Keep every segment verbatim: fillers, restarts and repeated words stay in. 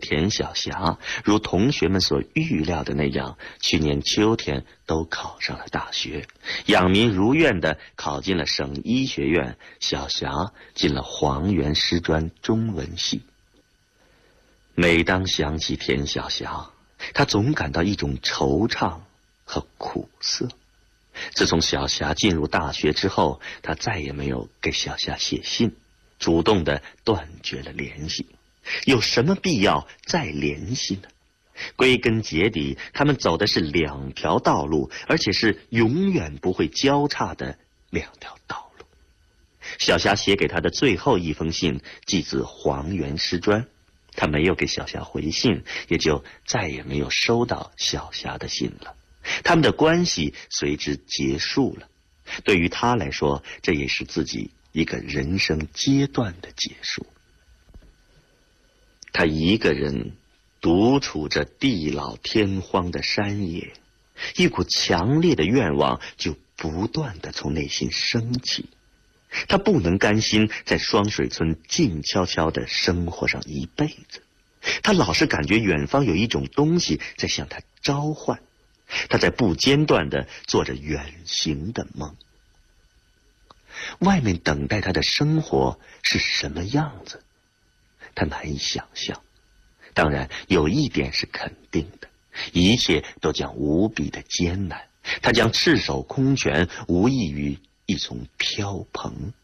田晓霞，如同学们所预料的那样，去年秋天都考上了大学，养民如愿地考进了省医学院，晓霞进了黄原师专中文系。每当想起田晓霞，他总感到一种惆怅和苦涩。自从晓霞进入大学之后，他再也没有给晓霞写信，主动地断绝了联系。有什么必要再联系呢？归根结底，他们走的是两条道路，而且是永远不会交叉的两条道路。晓霞写给他的最后一封信寄自黄原师专，他没有给晓霞回信，也就再也没有收到晓霞的信了。他们的关系随之结束了。对于他来说，这也是自己一个人生阶段的结束。他一个人独处着地老天荒的山野，一股强烈的愿望就不断地从内心升起。他不能甘心在双水村静悄悄地生活上一辈子，他老是感觉远方有一种东西在向他召唤，他在不间断地做着远行的梦。外面等待他的生活是什么样子，他难以想象。当然，有一点是肯定的，一切都将无比的艰难，他将赤手空拳，无异于一丛飘蓬。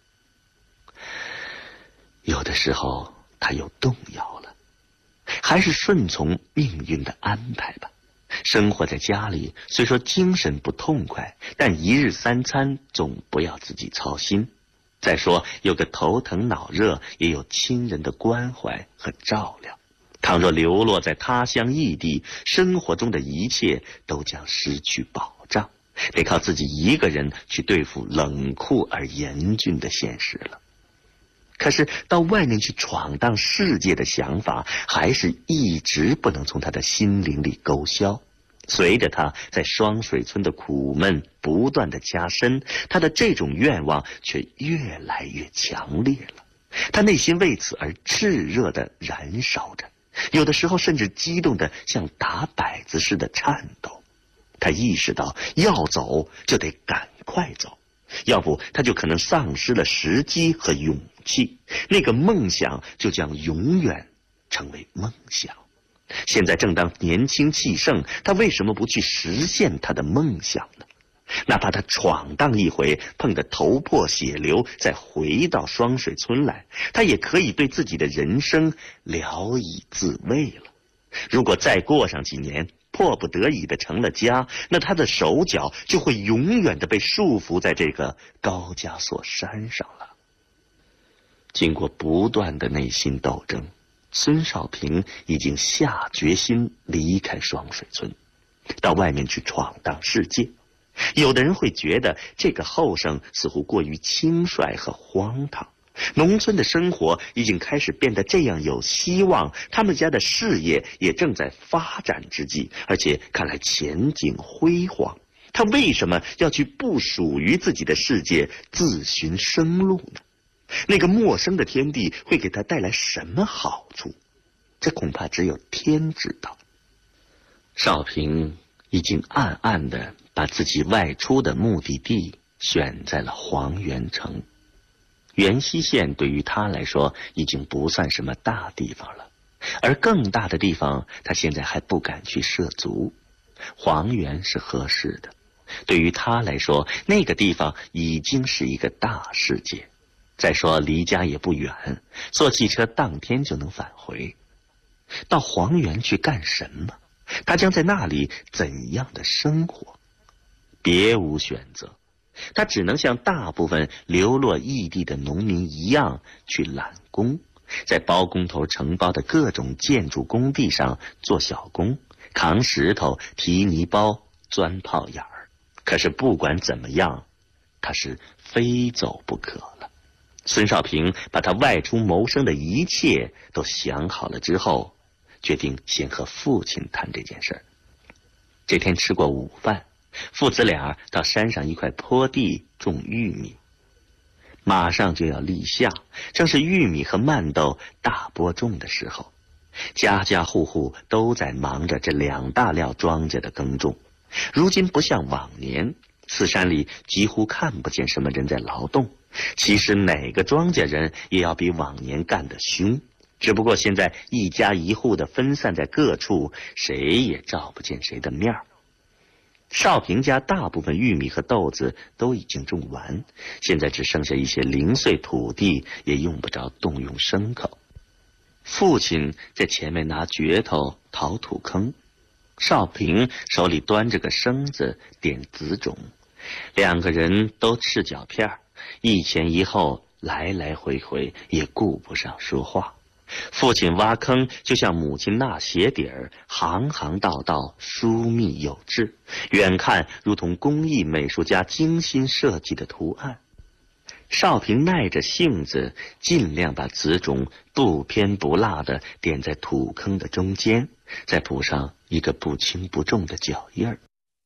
有的时候他又动摇了，还是顺从命运的安排吧。生活在家里，虽说精神不痛快，但一日三餐总不要自己操心。再说有个头疼脑热，也有亲人的关怀和照料。倘若流落在他乡异地，生活中的一切都将失去保障，得靠自己一个人去对付冷酷而严峻的现实了。可是到外面去闯荡世界的想法，还是一直不能从他的心灵里勾销。随着他在双水村的苦闷不断的加深，他的这种愿望却越来越强烈了。他内心为此而炽热地燃烧着，有的时候甚至激动得像打摆子似的颤抖。他意识到要走就得赶快走，要不他就可能丧失了时机和勇气，那个梦想就将永远成为梦想。现在正当年轻气盛，他为什么不去实现他的梦想呢？哪怕他闯荡一回，碰得头破血流，再回到双水村来，他也可以对自己的人生聊以自慰了。如果再过上几年，迫不得已的成了家，那他的手脚就会永远的被束缚在这个高加索山上了。经过不断的内心斗争，孙少平已经下决心离开双水村，到外面去闯荡世界。有的人会觉得这个后生似乎过于轻率和荒唐，农村的生活已经开始变得这样有希望，他们家的事业也正在发展之际，而且看来前景辉煌，他为什么要去不属于自己的世界自寻生路呢？那个陌生的天地会给他带来什么好处？这恐怕只有天知道。少平已经暗暗地把自己外出的目的地选在了黄原城。原西县对于他来说已经不算什么大地方了，而更大的地方他现在还不敢去涉足。黄原是合适的，对于他来说，那个地方已经是一个大世界。再说离家也不远，坐汽车当天就能返回。到黄原去干什么？他将在那里怎样的生活？别无选择，他只能像大部分流落异地的农民一样去揽工，在包工头承包的各种建筑工地上做小工，扛石头、提泥包、钻炮眼儿。可是不管怎么样，他是非走不可了。孙少平把他外出谋生的一切都想好了之后，决定先和父亲谈这件事儿。这天吃过午饭，父子俩到山上一块坡地种玉米，马上就要立夏，正是玉米和蔓豆大播种的时候。 家家户户都在忙着这两大料庄稼的耕种。如今不像往年，四山里几乎看不见什么人在劳动。其实哪个庄稼人也要比往年干得凶，只不过现在一家一户的分散在各处，谁也照不见谁的面儿。少平家大部分玉米和豆子都已经种完，现在只剩下一些零碎土地，也用不着动用牲口。父亲在前面拿镢头刨土坑，少平手里端着个生子点子种，两个人都赤脚片，一前一后，来来回回，也顾不上说话。父亲挖坑就像母亲纳鞋底儿，行行道道疏密有致，远看如同工艺美术家精心设计的图案。少平耐着性子，尽量把子种不偏不捺地点在土坑的中间，再补上一个不轻不重的脚印儿。